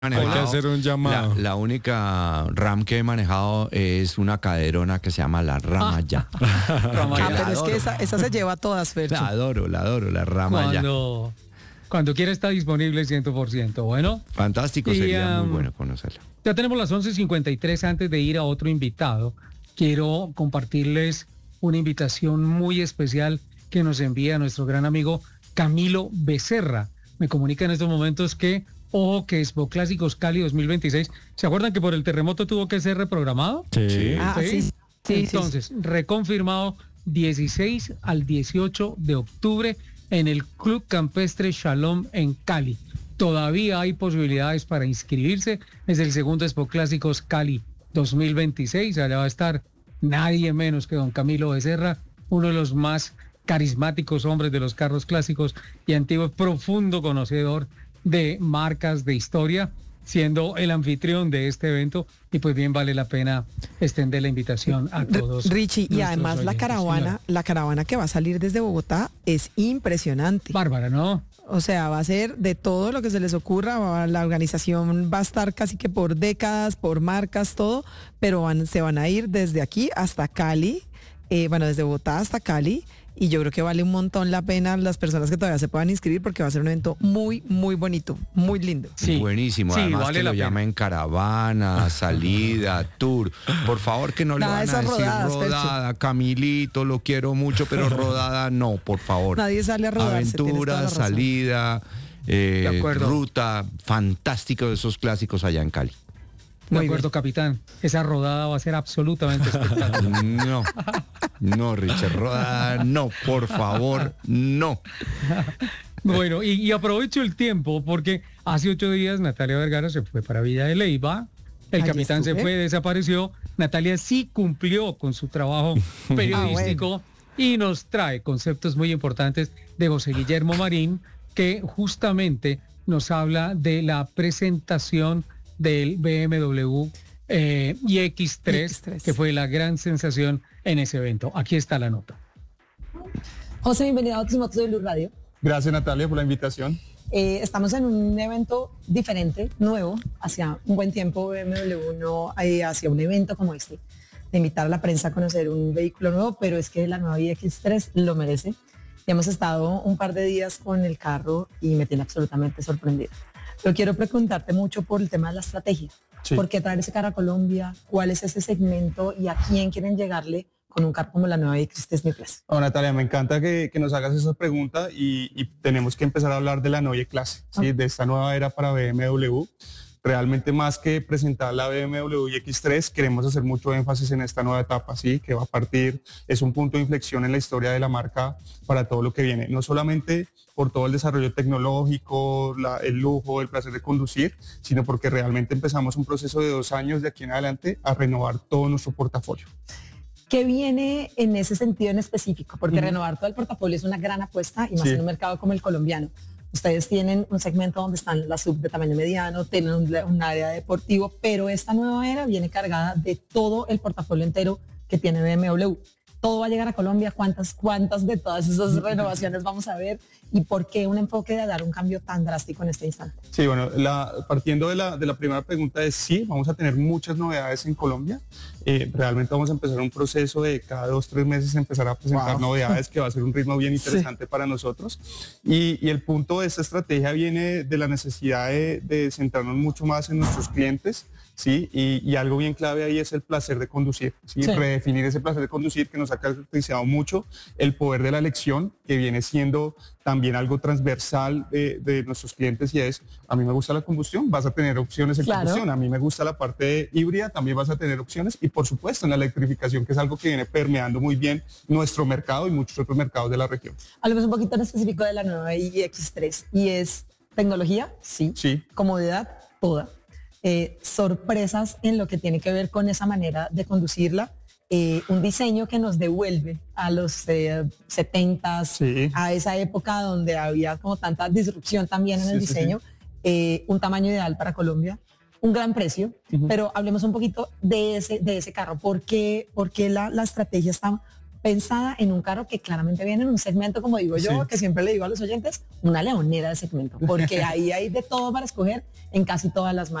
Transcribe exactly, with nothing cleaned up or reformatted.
Hay que hacer un llamado. La, la única RAM que he manejado es una caderona que se llama la Ramaya. Ah, pero es que esa, esa se lleva a todas, Fercho. La adoro, la adoro, la Ramaya. Cuando, cuando quiera está disponible cien por ciento. Bueno. Fantástico, y, sería um, muy bueno conocerlo. Ya tenemos las once cincuenta y tres. Antes de ir a otro invitado, quiero compartirles una invitación muy especial que nos envía nuestro gran amigo Camilo Becerra. Me comunica en estos momentos que, ojo, que Expo Clásicos Cali dos mil veintiséis, ¿se acuerdan que por el terremoto tuvo que ser reprogramado? Sí. Ah, sí. sí, Entonces, sí. reconfirmado dieciséis al dieciocho de octubre en el Club Campestre Shalom en Cali. Todavía hay posibilidades para inscribirse. Es el segundo Expo Clásicos Cali dos mil veintiséis. Allá va a estar nadie menos que don Camilo Becerra, uno de los más carismáticos hombres de los carros clásicos y antiguos, profundo conocedor de marcas, de historia, siendo el anfitrión de este evento, y pues bien vale la pena extender la invitación a todos. Richie, y además oyentes, la caravana, señora. la caravana que va a salir desde Bogotá es impresionante. Bárbara, ¿no? O sea, va a ser de todo lo que se les ocurra, la organización va a estar casi que por décadas, por marcas, todo, pero van, se van a ir desde aquí hasta Cali, eh, bueno, desde Bogotá hasta Cali, y yo creo que vale un montón la pena las personas que todavía se puedan inscribir, porque va a ser un evento muy, muy bonito, muy lindo. Sí, buenísimo, sí, además vale que lo llamen caravana, salida, tour. Por favor, que no le Nada van a decir rodadas, rodada, Percho. Camilito, lo quiero mucho, pero rodada no, por favor. Nadie sale a rodarse. Aventura, salida, eh, ruta, fantástico de esos clásicos allá en Cali. De acuerdo, capitán. Esa rodada va a ser absolutamente espectacular. No, no, Richard, rodada, no, por favor, no. Bueno, y, y aprovecho el tiempo porque hace ocho días Natalia Vergara se fue para Villa de Leyva. El Allí capitán estuve. se fue, desapareció. Natalia sí cumplió con su trabajo periodístico ah, bueno. y nos trae conceptos muy importantes de José Guillermo Marín, que justamente nos habla de la presentación del B M W eh, i X tres, X tres, que fue la gran sensación en ese evento. Aquí está la nota. José, bienvenido a Autos y Motos de Blue Radio. Gracias, Natalia, por la invitación. Eh, estamos en un evento diferente, nuevo. Hacía un buen tiempo B M W no eh, hacía un evento como este, de invitar a la prensa a conocer un vehículo nuevo, pero es que la nueva i X tres lo merece. Y hemos estado un par de días con el carro y me tiene absolutamente sorprendido. Pero quiero preguntarte mucho por el tema de la estrategia. Sí. ¿Por qué traer ese carro a Colombia? ¿Cuál es ese segmento y a quién quieren llegarle con un carro como la nueva i X tres New Class? Oh, Natalia, me encanta que, que nos hagas esa pregunta y, y tenemos que empezar a hablar de la Neue Klasse, ¿sí? Ah. De esta nueva era para B M W. Realmente más que presentar la B M W i X tres, queremos hacer mucho énfasis en esta nueva etapa, ¿sí? Que va a partir, es un punto de inflexión en la historia de la marca para todo lo que viene, no solamente por todo el desarrollo tecnológico, la, el lujo, el placer de conducir, sino porque realmente empezamos un proceso de dos años de aquí en adelante a renovar todo nuestro portafolio. ¿Qué viene en ese sentido en específico? Porque Uh-huh. renovar todo el portafolio es una gran apuesta y más Sí. en un mercado como el colombiano. Ustedes tienen un segmento donde están las sub de tamaño mediano, tienen un, un área deportivo, pero esta nueva era viene cargada de todo el portafolio entero que tiene B M W. Todo va a llegar a Colombia. ¿Cuántas, cuántas de todas esas renovaciones vamos a ver? ¿Y por qué un enfoque de dar un cambio tan drástico en este instante? Sí, bueno, la, partiendo de la, de la primera pregunta es sí, vamos a tener muchas novedades en Colombia. Eh, realmente vamos a empezar un proceso de cada dos, tres meses empezar a presentar Wow. novedades que va a ser un ritmo bien interesante sí. para nosotros. Y, y el punto de esta estrategia viene de la necesidad de, de centrarnos mucho más en nuestros clientes, ¿sí? Y, y algo bien clave ahí es el placer de conducir, ¿sí? Sí. Redefinir ese placer de conducir que nos ha caracterizado mucho, el poder de la elección, que viene siendo también algo transversal de, de nuestros clientes, y es, a mí me gusta la combustión, vas a tener opciones en claro. combustión, a mí me gusta la parte híbrida, también vas a tener opciones, y por supuesto en la electrificación, que es algo que viene permeando muy bien nuestro mercado y muchos otros mercados de la región. Hablemos un poquito en específico de la nueva i X tres, y es tecnología, sí, sí. comodidad, toda. Eh, sorpresas en lo que tiene que ver con esa manera de conducirla, eh, un diseño que nos devuelve a los eh, setentas, sí. a esa época donde había como tanta disrupción también en el sí, diseño, sí, sí. Eh, un tamaño ideal para Colombia, un gran precio, uh-huh. pero hablemos un poquito de ese, de ese carro. ¿Por qué, por qué la, la estrategia está pensada en un carro que claramente viene en un segmento, como digo yo, sí. que siempre le digo a los oyentes, una leonera de segmento, porque ahí hay de todo para escoger en casi todas las marcas.